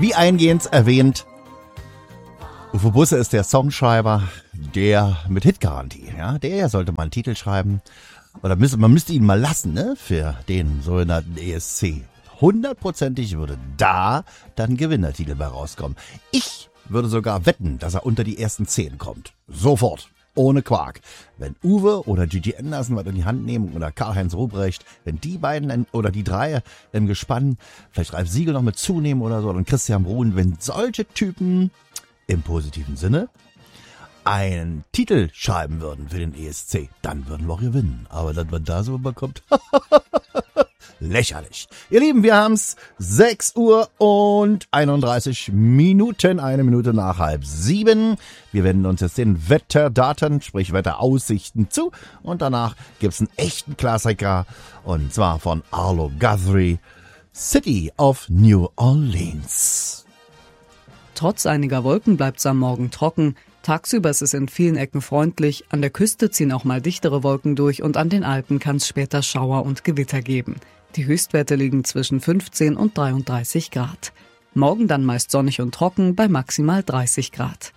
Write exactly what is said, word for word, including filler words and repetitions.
Wie eingehend erwähnt, Uwe Busse ist der Songschreiber, der mit Hitgarantie, ja, der sollte mal einen Titel schreiben. Oder müsste, man müsste ihn mal lassen, ne, für den sogenannten E S C. Hundertprozentig würde da dann Gewinnertitel bei rauskommen. Ich würde sogar wetten, dass er unter die ersten zehn kommt. Sofort. Ohne Quark. Wenn Uwe oder Gigi Anderson was in die Hand nehmen oder Karl-Heinz Ruprecht, wenn die beiden oder die drei im Gespann, vielleicht Ralf Siegel noch mit zunehmen oder so, und Christian Bruhn, wenn solche Typen im positiven Sinne einen Titel schreiben würden für den E S C, dann würden wir auch gewinnen. Aber dass man da so bekommt, lächerlich. Ihr Lieben, wir haben's sechs Uhr und einunddreißig Minuten, eine Minute nach halb sieben. Wir wenden uns jetzt den Wetterdaten, sprich Wetteraussichten zu. Und danach gibt's einen echten Klassiker, und zwar von Arlo Guthrie, City of New Orleans. Trotz einiger Wolken bleibt's am Morgen trocken. Tagsüber ist es in vielen Ecken freundlich. An der Küste ziehen auch mal dichtere Wolken durch und an den Alpen kann es später Schauer und Gewitter geben. Die Höchstwerte liegen zwischen fünfzehn und dreiunddreißig Grad. Morgen dann meist sonnig und trocken bei maximal dreißig Grad.